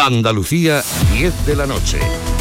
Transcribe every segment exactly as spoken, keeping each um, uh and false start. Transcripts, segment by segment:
Andalucía, diez de la noche.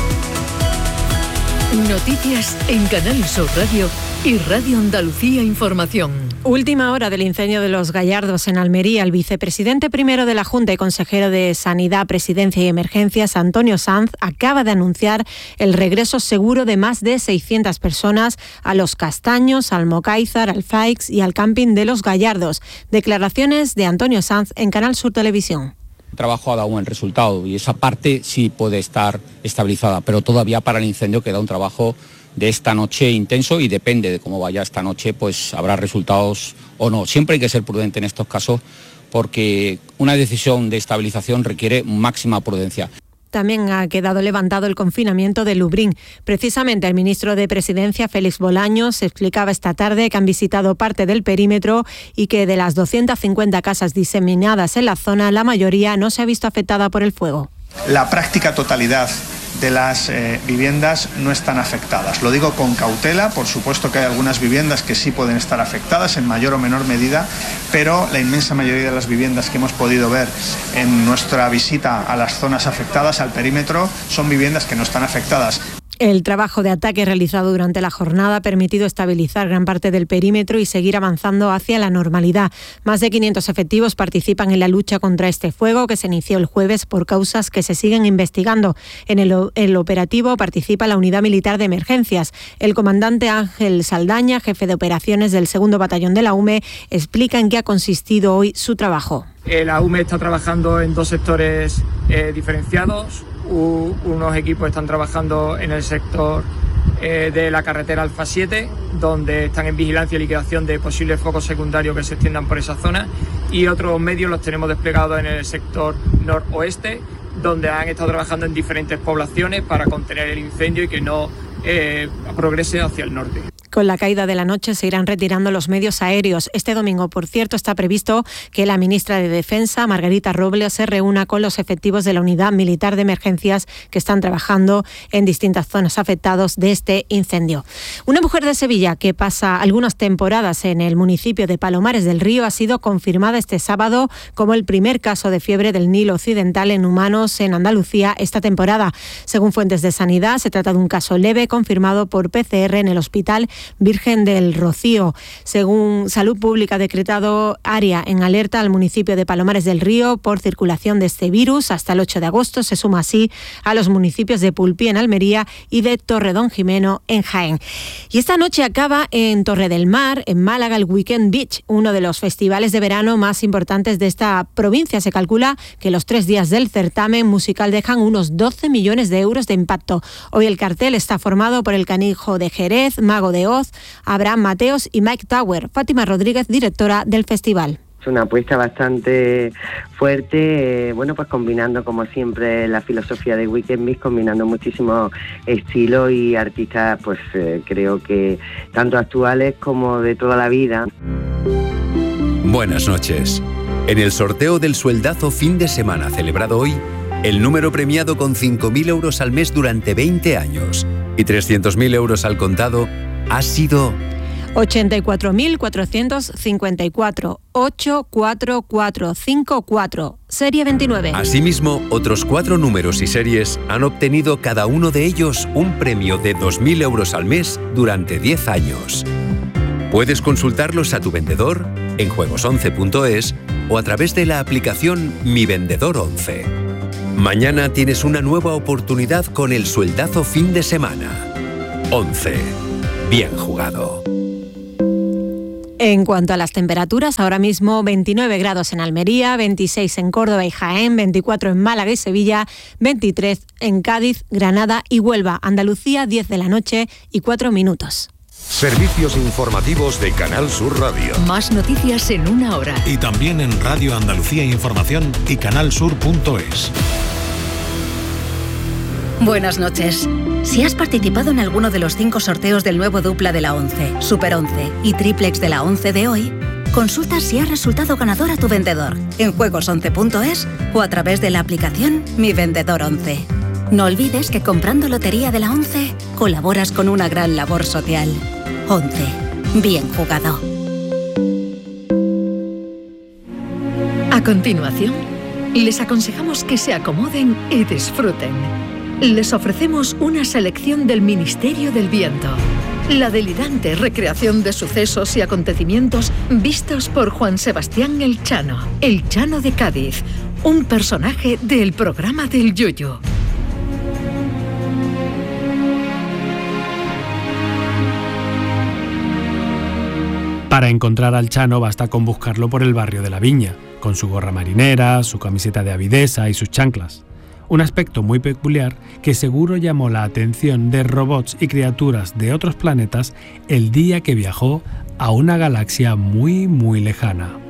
Noticias en Canal Sur Radio y Radio Andalucía Información. Última hora del incendio de Los Gallardos en Almería. El vicepresidente primero de la Junta y consejero de Sanidad, Presidencia y Emergencias, Antonio Sanz, acaba de anunciar el regreso seguro de más de seiscientas personas a Los Castaños, al Mocáizar, al Faix y al camping de Los Gallardos. Declaraciones de Antonio Sanz en Canal Sur Televisión. El trabajo ha dado buen resultado y esa parte sí puede estar estabilizada, pero todavía para el incendio queda un trabajo de esta noche intenso y depende de cómo vaya esta noche, pues habrá resultados o no. Siempre hay que ser prudente en estos casos porque una decisión de estabilización requiere máxima prudencia. También ha quedado levantado el confinamiento de Lubric. Precisamente el ministro de Presidencia, Félix Bolaños, explicaba esta tarde que han visitado parte del perímetro y que de las doscientas cincuenta casas diseminadas en la zona, la mayoría no se ha visto afectada por el fuego. La práctica totalidad de las eh, viviendas no están afectadas. Lo digo con cautela, por supuesto que hay algunas viviendas que sí pueden estar afectadas en mayor o menor medida, pero la inmensa mayoría de las viviendas que hemos podido ver en nuestra visita a las zonas afectadas, al perímetro, son viviendas que no están afectadas. El trabajo de ataque realizado durante la jornada ha permitido estabilizar gran parte del perímetro y seguir avanzando hacia la normalidad. Más de quinientos efectivos participan en la lucha contra este fuego que se inició el jueves por causas que se siguen investigando. En el, el operativo participa la Unidad Militar de Emergencias. El comandante Ángel Saldaña, jefe de operaciones del segundo Batallón de la U M E, explica en qué ha consistido hoy su trabajo. La U M E está trabajando en dos sectores eh, diferenciados. U, unos equipos están trabajando en el sector eh, de la carretera Alfa siete, donde están en vigilancia y liquidación de posibles focos secundarios que se extiendan por esa zona, y otros medios los tenemos desplegados en el sector noroeste, donde han estado trabajando en diferentes poblaciones para contener el incendio y que no eh, progrese hacia el norte. Con la caída de la noche se irán retirando los medios aéreos. Este domingo, por cierto, está previsto que la ministra de Defensa, Margarita Robles, se reúna con los efectivos de la Unidad Militar de Emergencias que están trabajando en distintas zonas afectadas de este incendio. Una mujer de Sevilla que pasa algunas temporadas en el municipio de Palomares del Río ha sido confirmada este sábado como el primer caso de fiebre del Nilo Occidental en humanos en Andalucía esta temporada. Según fuentes de sanidad, se trata de un caso leve confirmado por P C R en el Hospital Virgen del Rocío. Según Salud Pública, ha decretado área en alerta al municipio de Palomares del Río por circulación de este virus. Hasta el ocho de agosto se suma así a los municipios de Pulpí en Almería y de Torredonjimeno en Jaén. Y esta noche acaba en Torre del Mar, en Málaga, el Weekend Beach, uno de los festivales de verano más importantes de esta provincia. Se calcula que los tres días del certamen musical dejan unos doce millones de euros de impacto. Hoy el cartel está formado por El Canijo de Jerez, Mago de Oz, Abraham Mateos y Mike Tower. Fátima Rodríguez, directora del festival. Es una apuesta bastante fuerte, eh, bueno, pues combinando como siempre la filosofía de Weekend Beach, combinando muchísimos estilos y artistas, pues eh, creo que tanto actuales como de toda la vida. Buenas noches. En el sorteo del sueldazo fin de semana celebrado hoy, el número premiado con cinco mil euros al mes durante veinte años y trescientos mil euros al contado ha sido ochenta y cuatro mil cuatrocientos cincuenta y cuatro, ocho cuatro cuatro cinco cuatro, serie veintinueve. Asimismo, otros cuatro números y series han obtenido cada uno de ellos un premio de dos mil euros al mes durante diez años. Puedes consultarlos a tu vendedor en juegos once punto es o a través de la aplicación Mi Vendedor once. Mañana tienes una nueva oportunidad con el sueldazo fin de semana. once. Bien jugado. En cuanto a las temperaturas, ahora mismo veintinueve grados en Almería, veintiséis en Córdoba y Jaén, veinticuatro en Málaga y Sevilla, veintitrés en Cádiz, Granada y Huelva. Andalucía, diez de la noche y cuatro minutos. Servicios informativos de Canal Sur Radio. Más noticias en una hora. Y también en Radio Andalucía Información y canalsur punto es. Buenas noches. Si has participado en alguno de los cinco sorteos del nuevo dupla de la once, Super once y Triplex de la once de hoy, consulta si ha resultado ganador a tu vendedor en juegos once punto es o a través de la aplicación Mi Vendedor once. No olvides que comprando Lotería de la once colaboras con una gran labor social. once. Bien jugado. A continuación, Les aconsejamos que se acomoden y disfruten. Les ofrecemos una selección del Ministerio del Viento. La delirante recreación de sucesos y acontecimientos vistos por Juan Sebastián El Chano, El Chano de Cádiz, un personaje del programa del Yoyo. Para encontrar al Chano basta con buscarlo por el barrio de la Viña, con su gorra marinera, su camiseta de avidesa y sus chanclas. Un aspecto muy peculiar que seguro llamó la atención de robots y criaturas de otros planetas el día que viajó a una galaxia muy muy lejana.